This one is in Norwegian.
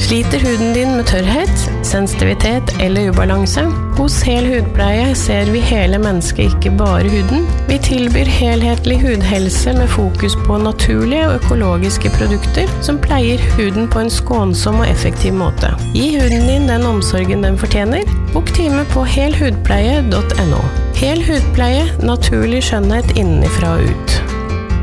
Sliter huden din med tørrhet, sensitivitet eller ubalanse? Hos Hel hudpleie ser vi hele mennesket, ikke bare huden. Vi tilbyr helhetlig hudhelse med fokus på naturlige og økologiske produkter som pleier huden på en skånsom og effektiv måte. Gi huden din den omsorgen den fortjener. Bok time på helhudpleie.no. Hel hudpleie, naturlig skjønnhet innenfra og ut.